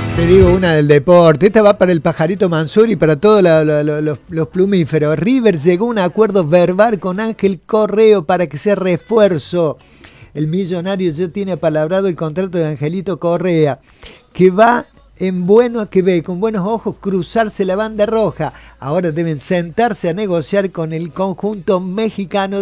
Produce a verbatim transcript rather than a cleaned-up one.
Te digo una del deporte. Esta va para el Pajarito Mansur y para todos la, la, la, los, los plumíferos. River llegó a un acuerdo verbal con Ángel Correo para que sea refuerzo. El millonario ya tiene apalabrado el contrato de Angelito Correa, que va en bueno, que ve con buenos ojos cruzarse la banda roja. Ahora deben sentarse a negociar con el conjunto mexicano.